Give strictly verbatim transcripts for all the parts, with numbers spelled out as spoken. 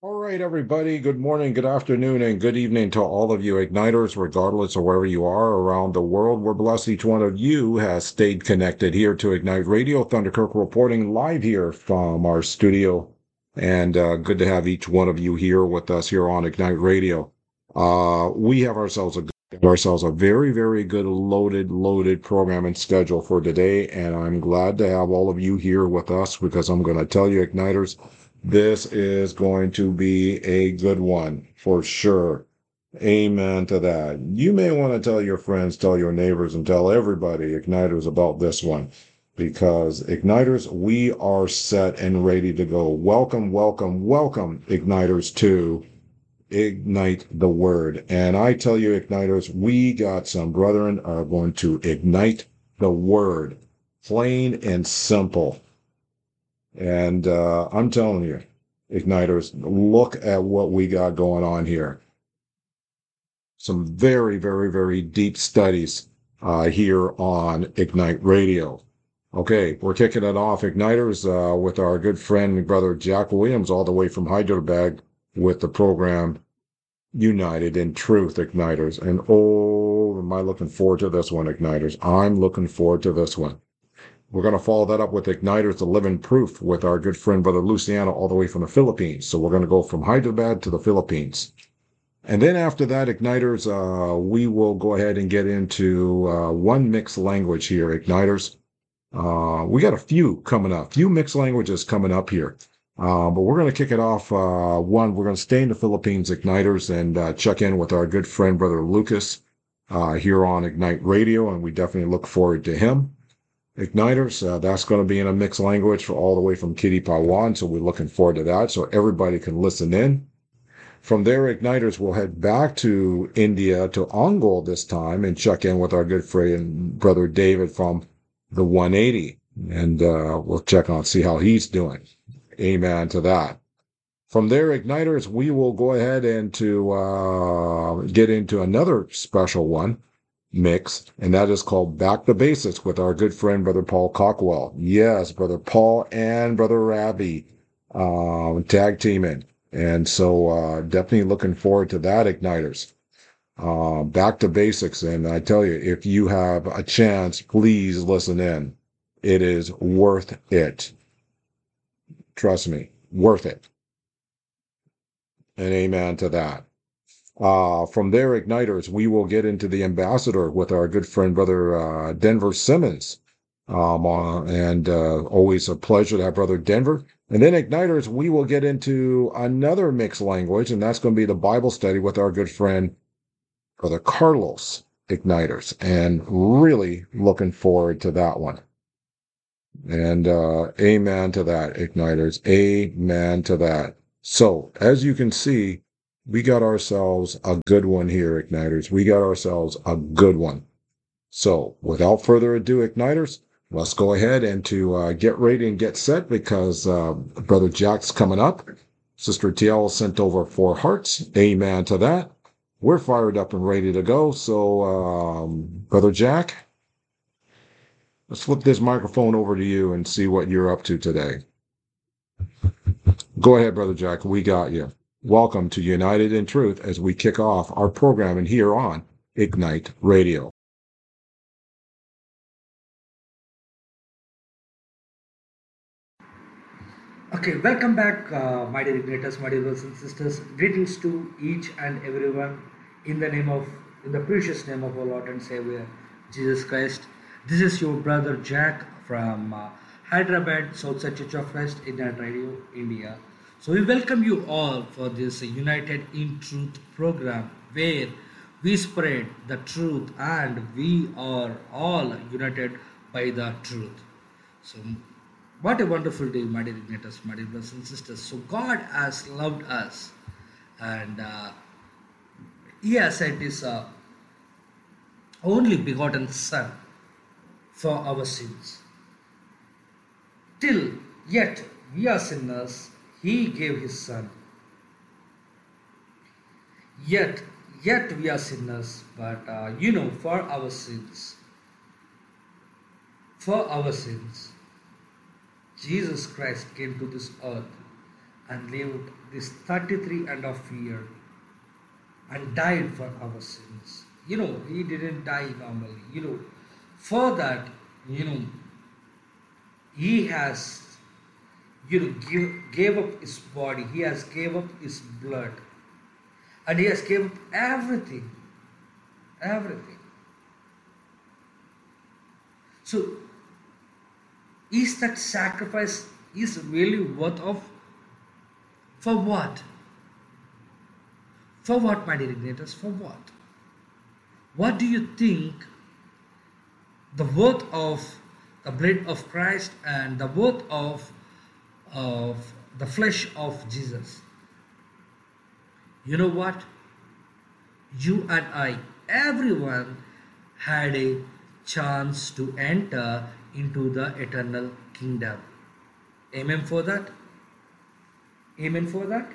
All right, everybody. Good morning, good afternoon, and good evening to all of you Igniters, regardless of wherever you are around the world. We're blessed each one of you has stayed connected here to Ignite Radio. Thunderkirk reporting live here from our studio. And uh, good to have each one of you here with us here on Ignite Radio. Uh, we have ourselves a ourselves a very, very good loaded, loaded program and schedule for today. And I'm glad to have all of you here with us because I'm going to tell you, Igniters, this is going to be a good one for sure. Amen to that. You may want to tell your friends, tell your neighbors, and tell everybody, Igniters, about this one because Igniters, we are set and ready to go. Welcome, welcome, welcome, Igniters, to Ignite the Word. And I tell you, Igniters, we got some brethren are going to ignite the Word, plain and simple. And uh, I'm telling you, Igniters, look at what we got going on here. Some very, very, very deep studies uh, here on Ignite Radio. Okay, we're kicking it off, Igniters, uh, with our good friend and brother Jack Williams, all the way from Hyderabad, with the program United in Truth, Igniters. And oh, am I looking forward to this one, Igniters. I'm looking forward to this one. We're going to follow that up with Igniters, the Living Proof, with our good friend, Brother Luciano, all the way from the Philippines. So we're going to go from Hyderabad to the Philippines. And then after that, Igniters, uh, we will go ahead and get into uh, one mixed language here, Igniters. Uh, we got a few coming up, few mixed languages coming up here. Uh, but we're going to kick it off. Uh, one, we're going to stay in the Philippines, Igniters, and uh, check in with our good friend, Brother Lucas, uh, here on Ignite Radio, and we definitely look forward to him. Igniters, uh, that's going to be in a mixed language for all the way from Kitty Pawan, so we're looking forward to that, so everybody can listen in. From there, Igniters will head back to India, to Ongole this time, and check in with our good friend, Brother David from the one eighty, and uh, we'll check on, see how he's doing. Amen to that. From there, Igniters, we will go ahead and to uh, get into another special one, mix, and that is called Back to Basics with our good friend, Brother Paul Cockwell. Yes, Brother Paul and Brother Ravi um, tag teaming. And so uh, definitely looking forward to that, Igniters. Uh, back to basics. And I tell you, if you have a chance, please listen in. It is worth it. Trust me, worth it. And amen to that. Uh, from there, Igniters, we will get into the ambassador with our good friend, Brother uh, Denver Simmons. Um, uh, and uh, always a pleasure to have Brother Denver. And then, Igniters, we will get into another mixed language, and that's going to be the Bible study with our good friend, Brother Carlos, Igniters. And really looking forward to that one. And uh, amen to that, Igniters. Amen to that. So, as you can see, we got ourselves a good one here, Igniters. We got ourselves a good one. So, without further ado, Igniters, let's go ahead and to uh, get ready and get set because uh, Brother Jack's coming up. Sister T L sent over four hearts. Amen to that. We're fired up and ready to go. So, um, Brother Jack, let's flip this microphone over to you and see what you're up to today. Go ahead, Brother Jack. We got you. Welcome to United in Truth as we kick off our programming here on Ignite Radio. Okay, welcome back, uh, my dear igniters, my dear brothers and sisters. Greetings to each and everyone in the name of, in the precious name of our Lord and Savior, Jesus Christ. This is your brother Jack from uh, Hyderabad, Southside Church of Christ, Ignite Radio, India. So we welcome you all for this United in Truth program where we spread the truth and we are all united by the truth. So what a wonderful day, my dear igniters, my dear brothers and sisters. So God has loved us, and uh, He has sent His uh, only begotten Son for our sins. Till yet we are sinners, He gave His Son. Yet, yet we are sinners, but uh, you know, for our sins, for our sins, Jesus Christ came to this earth and lived this thirty-three and a half year and died for our sins. You know, he didn't die normally. You know, for that, you know, he has, you know, give, gave up his body. He has gave up his blood. And he has gave up everything. Everything. So, is that sacrifice is really worth of? For what? For what, my dear Ignatius? For what? What do you think the worth of the blood of Christ and the worth of, of the flesh of Jesus? You know what? You and I, everyone had a chance to enter into the eternal kingdom. Amen for that? Amen for that?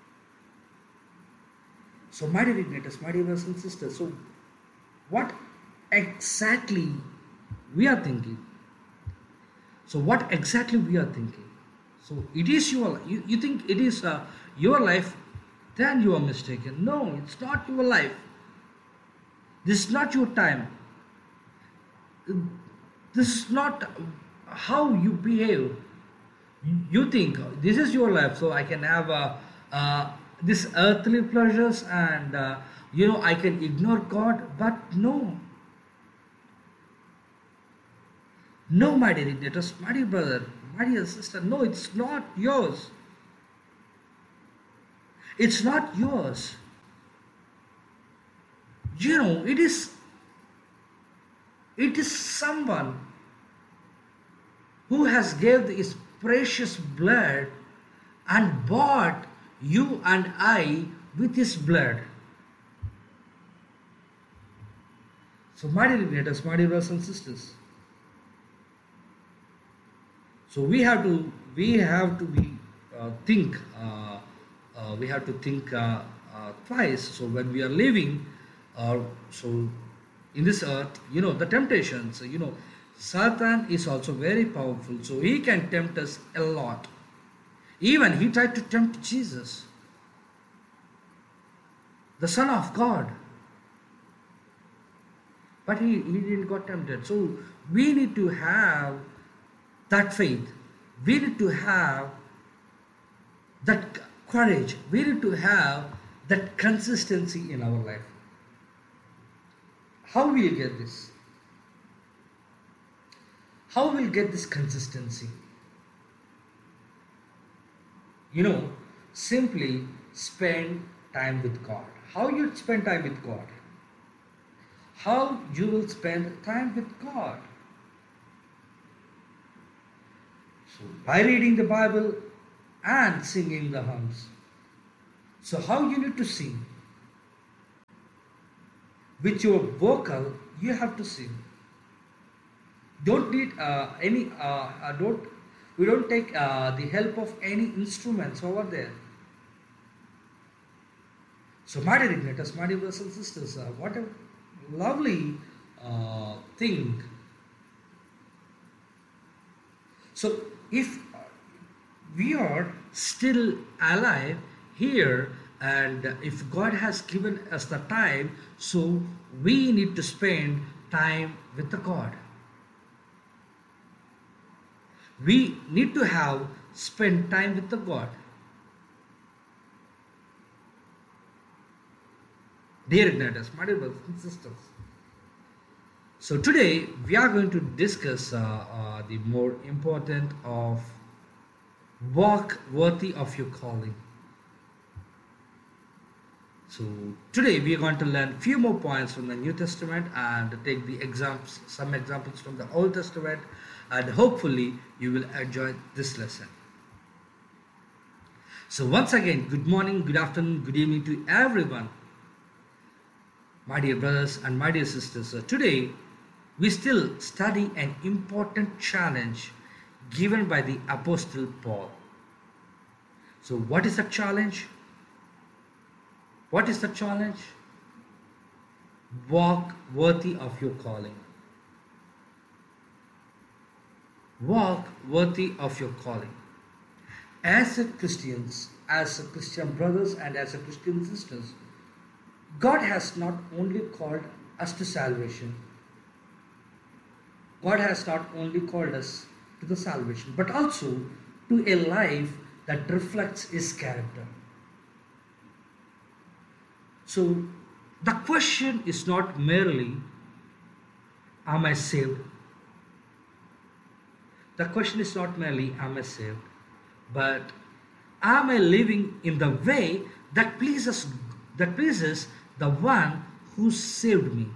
So, my dear Ignatius, my dear brothers and sisters, so what exactly we are thinking? So, what exactly we are thinking? So, it is your, you, you think it is uh, your life, then you are mistaken. No, it's not your life. This is not your time. This is not how you behave. You think this is your life, so I can have uh, uh, this earthly pleasures and uh, you know I can ignore God. But no, no, my dear Ignatius, my dear brother, my dear sister, no, it's not yours. It's not yours. You know, it is. It is someone who has gave his precious blood and bought you and I with his blood. So, my dear Ignatius, my dear brothers and sisters, so we have to we have to be uh, think uh, uh, we have to think uh, uh, twice. So when we are living, uh, so in this earth, you know, the temptations, you know, Satan is also very powerful, so he can tempt us a lot. Even he tried to tempt Jesus, the Son of God, but he, he didn't got tempted. So we need to have that faith, we need to have that courage, we need to have that consistency in our life. How will you get this? How will you get this consistency? You know, simply spend time with God. How you spend time with God? How you will spend time with God? So by reading the Bible and singing the hymns. So how you need to sing? With your vocal, you have to sing. Don't need uh, any. Uh, uh, don't. We don't take uh, the help of any instruments over there. So, my dear Ignatius, my dear brothers and sisters, uh, what a lovely uh, thing. So, if we are still alive here, and if God has given us the time, so we need to spend time with the God. We need to have spend time with the God. Dear Ignatius, my dear brothers and sisters. So today we are going to discuss uh, uh, the more important of walk worthy of your calling. So today we are going to learn few more points from the New Testament and take the examples, some examples from the Old Testament, and hopefully you will enjoy this lesson. So once again, good morning, good afternoon, good evening to everyone, my dear brothers and my dear sisters. So today we still study an important challenge given by the Apostle Paul. So what is the challenge? What is the challenge? Walk worthy of your calling. Walk worthy of your calling. As a Christians, as a Christian brothers and as a Christian sisters, God has not only called us to salvation, God has not only called us to the salvation, but also to a life that reflects His character. So, the question is not merely, am I saved? The question is not merely, am I saved? But am I living in the way that pleases that pleases the one who saved me?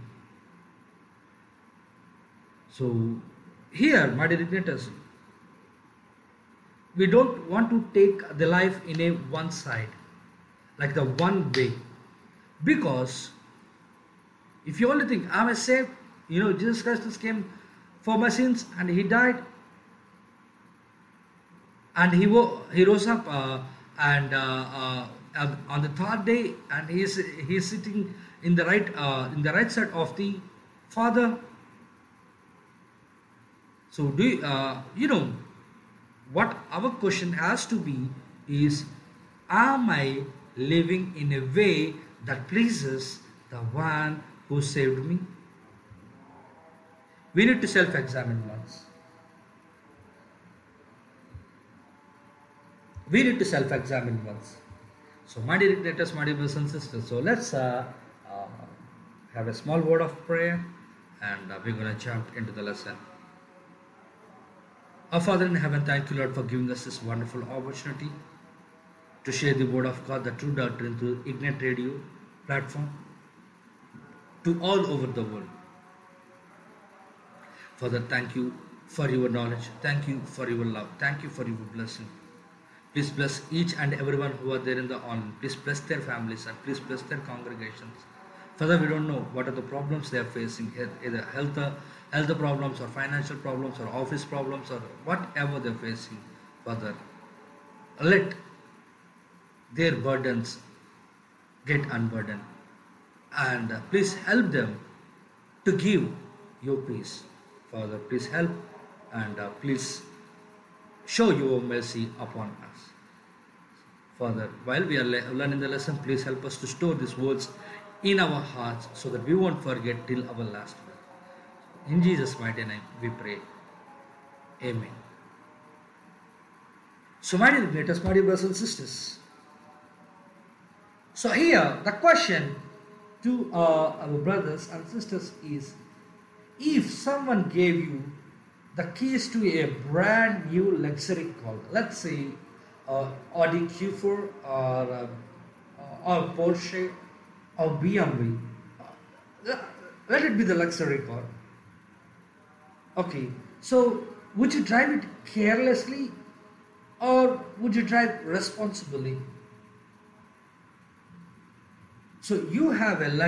So here, my dear igniters, we don't want to take the life in a one side, like the one way. Because if you only think, am I saved? You know, Jesus Christ came for my sins and He died. And he, wo- he rose up uh, and uh, uh, on the third day, and he is he is sitting in the right uh, in the right side of the Father. So do you, uh, you know what our question has to be is, am I living in a way that pleases the one who saved me? We need to self-examine once. We need to self-examine once. So, my dear igniters, my dear brothers and sisters, so let's uh, uh, have a small word of prayer, and uh, we're going to jump into the lesson. Our Father in heaven, thank you, Lord, for giving us this wonderful opportunity to share the word of God, the true doctrine, through Ignite Radio platform to all over the world. Father, thank you for your knowledge. Thank you for your love. Thank you for your blessing. Please bless each and everyone who are there in the online. Please bless their families and please bless their congregations. Father, we don't know what are the problems they are facing, either health, health problems or financial problems or office problems or whatever they are facing. Father, let their burdens get unburdened, and uh, please help them to give your peace. Father, please help, and uh, please show your mercy upon us. Father, while we are le- learning the lesson, please help us to store these words in our hearts so that we won't forget till our last breath. In Jesus' mighty name we pray. Amen. So, my dear igniters, my dear brothers and sisters, so here the question to uh, our brothers and sisters is, if someone gave you the keys to a brand new luxury car, let's say uh, Audi Q four or uh, or Porsche or B M W, uh, let it be the luxury car. Okay, so would you drive it carelessly or would you drive responsibly? So you have a